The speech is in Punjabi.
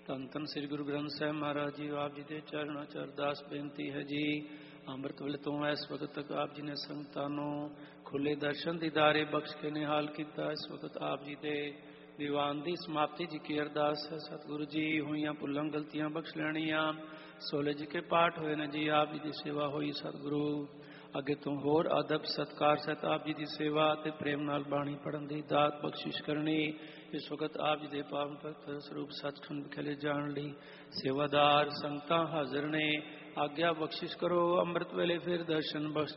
ਧੰਨ ਧੰਨ ਸ੍ਰੀ ਗੁਰੂ ਗ੍ਰੰਥ ਸਾਹਿਬ ਮਹਾਰਾਜ ਜੀ ਆਪ ਜੀ ਦੇ ਚਰਨਾਂ ਚ ਅਰਦਾਸ ਬੇਨਤੀ ਹੈ ਜੀ। ਅੰਮ੍ਰਿਤ ਵੇਲੇ ਤੋਂ ਇਸ ਵਕਤ ਤੱਕ ਆਪ ਜੀ ਨੇ ਸੰਗਤਾਂ ਨੂੰ ਖੁੱਲੇ ਦਰਸ਼ਨ ਦੀਦਾਰੇ ਬਖਸ਼ ਕੇ ਨਿਹਾਲ ਕੀਤਾ। ਇਸ ਵਕਤ ਆਪ ਜੀ ਦੇ ਦੀਵਾਨ ਦੀ ਸਮਾਪਤੀ ਜੀ ਕੀ ਅਰਦਾਸ ਹੈ। ਸਤਿਗੁਰੂ ਜੀ ਹੋਈਆਂ ਭੁੱਲਾਂ ਗਲਤੀਆਂ ਬਖਸ਼ ਲੈਣੀਆਂ। ਸੋਲੇ ਜੀ ਕੇ ਪਾਠ ਹੋਏ ਨੇ ਜੀ, ਆਪ ਜੀ ਦੀ ਸੇਵਾ ਹੋਈ। ਸਤਿਗੁਰੂ ਅੱਗੇ ਤੋਂ ਹੋਰ ਅਦਬ ਸਤਿਕਾਰ ਸਹਿਤ ਆਪ ਜੀ ਦੀ ਸੇਵਾ ਅਤੇ ਪ੍ਰੇਮ ਨਾਲ ਬਾਣੀ ਪੜ੍ਹਨ ਦੀ ਦਾਤ ਬਖਸ਼ਿਸ਼ ਕਰਨੀ। ਇਸ ਵਕਤ ਆਪ ਜੀ ਦੇ ਪਾਵਨ ਪਵਿੱਤਰ ਸਰੂਪ ਸੱਚਖੰਡ ਵਿਖੇ ਜਾਣ ਲਈ ਸੇਵਾਦਾਰ ਸੰਗਤਾਂ ਹਾਜ਼ਰ ਨੇ। ਆਗਿਆ ਬਖਸ਼ਿਸ਼ ਕਰੋ। ਅੰਮ੍ਰਿਤ ਵੇਲੇ ਫਿਰ ਦਰਸ਼ਨ ਬਖਸ਼